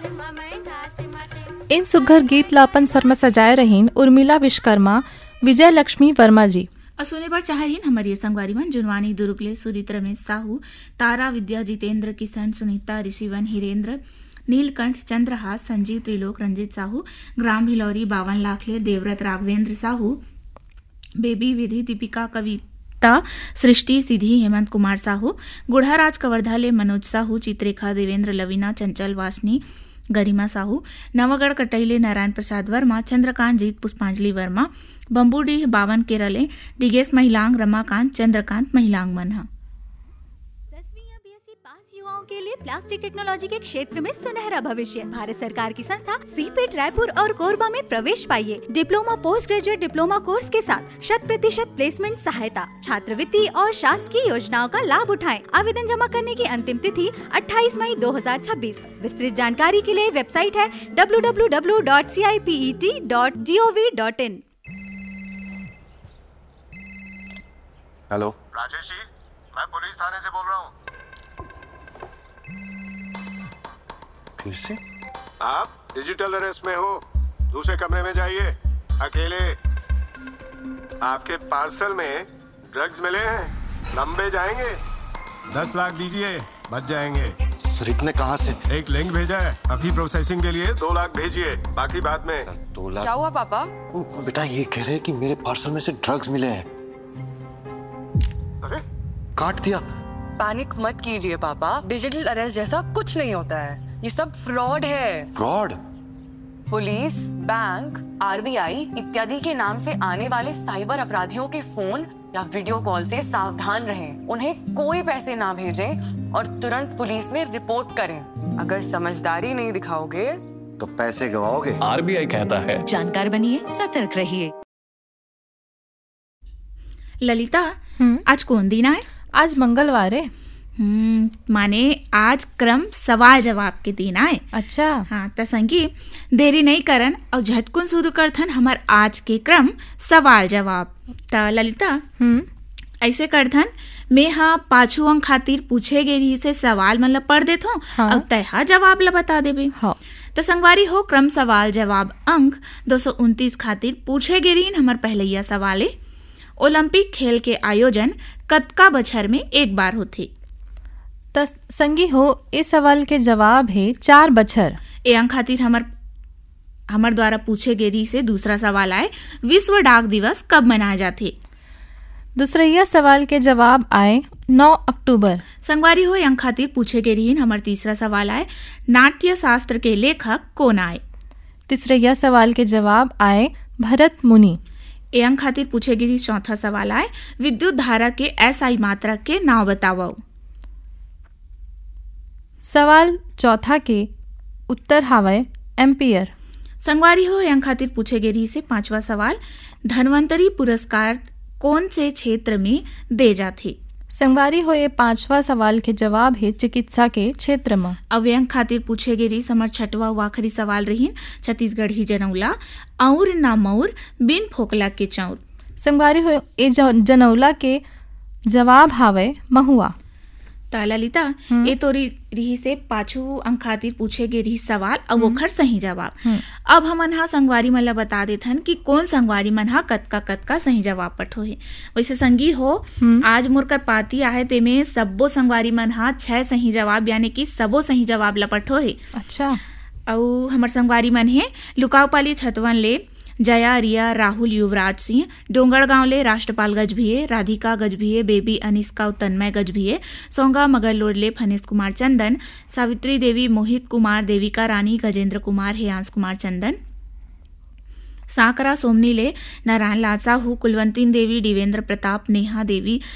इन सुघर गीत ला अपन सर में सजाए रहीन उर्मिला विश्वकर्मा, विजय लक्ष्मी वर्मा जी। असुने पर चाहरीन हमारी संगवारी मन जुनवानी दुरुगले, सुरित रमेश साहू, तारा विद्या, जितेंद्र किशन, सुनीता, ऋषिवन, हिरेंद्र, नीलकंठ, चंद्रहास, संजीव, त्रिलोक, रंजित साहू, ग्राम भिलौरी, 52 लाखले, देवव्रत, राघवेंद्र साहू, बेबी, विधि, दीपिका, कविता, सृष्टि, सिद्धि, हेमंत कुमार साहू, गुढ़ाराज, कवर्धाले, मनोज साहू, चित्रेखा, देवेंद्र, लवीना, चंचल, वासनी, गरिमा साहू, नवगढ़, कटैले, नारायण प्रसाद वर्मा, चंद्रकांत, जीत, पुष्पांजलि वर्मा, बम्बूडीह, 52 केरले, डिगेश महिलांग, रमाकांत, चंद्रकांत महिलांग मनहा। 10वीं या बीएससी पास युवाओं के लिए प्लास्टिक टेक्नोलॉजी के क्षेत्र में सुनहरा भविष्य। भारत सरकार की संस्था सीपेट रायपुर और कोरबा में प्रवेश पाइए। Diploma, post graduate diploma course के साथ 100% प्लेसमेंट सहायता, छात्रवृत्ति और शासकीय योजनाओं का लाभ उठाएं। आवेदन जमा करने की अंतिम तिथि 28 मई 2026। विस्तृत जानकारी के लिए वेबसाइट है www.cipet.gov.in। हेलो राजेश जी, मैं पुलिस थाने से बोल रहा हूँ। फिर से? आप डिजिटल अरेस्ट में हो, दूसरे कमरे में जाइए, अकेले। आपके पार्सल में ड्रग्स मिले हैं, लंबे जाएंगे। 10 लाख दीजिए, बच जाएंगे। सर इतने कहाँ से? एक लिंक भेजा है, अभी प्रोसेसिंग के लिए 2 लाख भेजिए, बाकी बाद में। 2 लाख? क्या हुआ पापा? बेटा ये कह रहे हैं कि मेरे पार्सल में से ड्रग्स मिले हैं। अरे काट दिया। पैनिक मत कीजिए पापा, डिजिटल अरेस्ट जैसा कुछ नहीं होता है, ये सब फ्रॉड है। फ्रॉड? पुलिस, बैंक, आरबीआई इत्यादि के नाम से आने वाले साइबर अपराधियों के फोन या वीडियो कॉल से सावधान रहें। उन्हें कोई पैसे ना भेजें और तुरंत पुलिस में रिपोर्ट करें। अगर समझदारी नहीं दिखाओगे तो पैसे गवाओगे। आरबीआई कहता है जानकार बनिए, सतर्क रहिए। ललिता, आज कौन दिन है? आज मंगलवार है। माने आज क्रम सवाल जवाब के दिन आए। अच्छा। हाँ, तो संगी देरी नहीं करन और झटकुन शुरू करथन हमार आज के क्रम सवाल जवाब। तो ललिता, ऐसे करथन, मैं हाँ 5 अंक खातिर पूछे गेरी से सवाल मतलब पढ़ देत हूँ। हाँ। और तय जवाब ला बता देबे। हाँ। तो संगवारी हो, क्रम सवाल जवाब अंक 229 खातिर पूछे गेरी हमार पहलैया सवाले। ओलंपिक खेल के आयोजन कतका बछर में एक बार होथे? त संगी हो, इस सवाल के जवाब है 4 बछर। ए अंक खातिर हमार द्वारा पूछे गेरी से दूसरा सवाल आए, विश्व डाक दिवस कब मनाए जाथे? दूसरैया सवाल के जवाब आए 9 अक्टूबर। संगवारी हो, अंक खातिर पूछे गेरी हमार तीसरा सवाल आए, नाट्य शास्त्र के लेखक कौन आए? तीसरैया सवाल के जवाब आए भरत मुनि। ए अंक खातिर पूछे गेरी चौथा सवाल आए, विद्युत धारा के एसआई मात्रा के नाम बताओ। सवाल चौथा के उत्तर हावे एम्पियर। संगवारी हो, अंक खातिर पूछे गेरी से 5वां सवाल, धन्वंतरी पुरस्कार कौन से क्षेत्र में दे जाथे? संगवारी हो, ये 5वां सवाल के जवाब है चिकित्सा के क्षेत्र में। अब अंक खातिर पूछे गेरी समर 6वां व आखिरी सवाल रहीन, छत्तीसगढ़ी जनौला और ना मऊर बिन फोकला के चौर। संगवारी हो, ये जनौला के जवाब हावे महुआ। ललिता, ये तो रही से 5 अंक खातिर पूछे गे रही सवाल और ओखर सही जवाब। अब हमन हा संगवारी मन ला बता देथन कि कौन संगवारी मन हा कतका सही जवाब पठो है। वैसे संगी हो, आज मोर कर पाती आहे तेमे सबो संगवारी मन हा 6 सही जवाब यानी कि सबो सही जवाब ला पठो है। अच्छा। और हमर संगवारी मन है लुकावपाली छतवन ले जया, रिया, राहुल, युवराज सिंह, डोंगरगांव ले राष्ट्रपाल गजभिये, राधिका गजभिये, बेबी अनिष्का तन्मय गजभिये, सोंगा मगरलोड ले फनेश कुमार चंदन, सावित्री देवी, मोहित कुमार, देविका रानी, गजेंद्र कुमार, हेयांश कुमार चंदन, साकरा सोमनी ले नारायण लाल साहू, कुलवंती देवी, दिवेंद्र प्रताप, नेहा देवी,